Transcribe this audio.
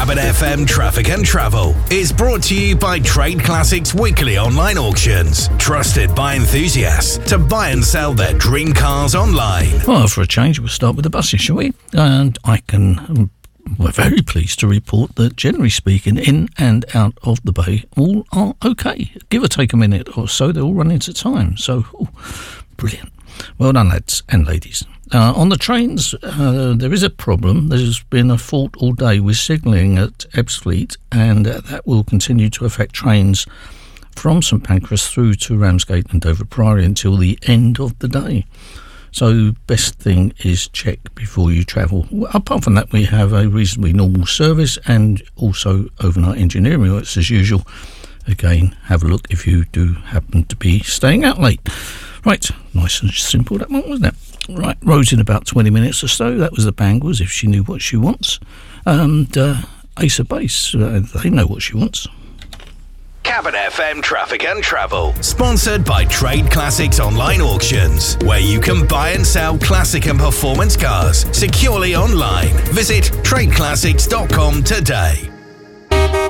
Cabin FM Traffic and Travel is brought to you by Trade Classics Weekly Online Auctions, trusted by enthusiasts to buy and sell their dream cars online. Well, for a change, we'll start with the buses, shall we? And we're very pleased to report that, generally speaking, in and out of the bay, all are okay. Give or take a minute or so, they all run into time. So, brilliant. Well done, lads and ladies. On the trains, there is a problem. There's been a fault all day with signalling at Ebbsfleet, and that will continue to affect trains from St Pancras through to Ramsgate and Dover Priory until the end of the day. So best thing is check before you travel. Apart from that, we have a reasonably normal service and also overnight engineering works as usual. Again, have a look if you do happen to be staying out late. Right, nice and simple that one, wasn't it? Right, roads in about 20 minutes or so. That was the Bangles, if she knew what she wants. And Ace of Base, they know what she wants. Cabin FM Traffic and Travel, sponsored by Trade Classics Online Auctions, where you can buy and sell classic and performance cars securely online. Visit tradeclassics.com today.